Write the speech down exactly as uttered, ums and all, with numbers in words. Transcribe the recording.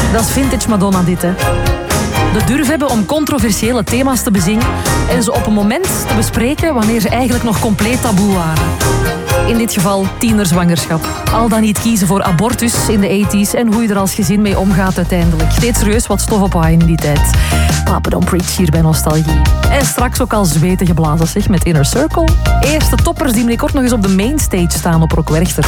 Dat is vintage Madonna dit, hè. De durf hebben om controversiële thema's te bezingen en ze op een moment te bespreken wanneer ze eigenlijk nog compleet taboe waren. In dit geval tienerzwangerschap. Al dan niet kiezen voor abortus in de tachtiger en hoe je er als gezin mee omgaat uiteindelijk. Steeds serieus wat stof op waaien in die tijd. Papa Don't Preach hier bij Nostalgie. En straks ook al zweten geblazen zeg met Inner Circle. Eerste toppers die binnenkort nog eens op de mainstage staan op Rock Werchter.